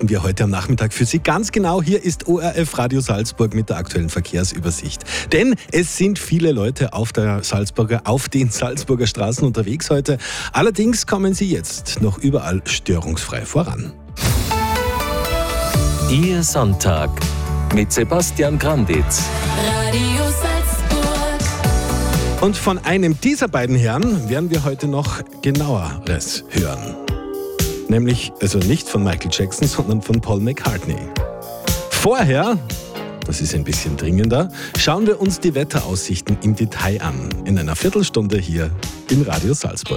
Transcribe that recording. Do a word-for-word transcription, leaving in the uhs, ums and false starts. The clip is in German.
machen wir heute am Nachmittag für Sie ganz genau. Hier ist O R F Radio Salzburg mit der aktuellen Verkehrsübersicht. Denn es sind viele Leute auf der Salzburger, auf den Salzburger Straßen unterwegs heute. Allerdings kommen sie jetzt noch überall störungsfrei voran. Ihr Sonntag mit Sebastian Granditz. Radio Salzburg. Und von einem dieser beiden Herren werden wir heute noch genaueres hören. Nämlich, also nicht von Michael Jackson, sondern von Paul McCartney. Vorher, das ist ein bisschen dringender, schauen wir uns die Wetteraussichten im Detail an. In einer Viertelstunde hier im Radio Salzburg.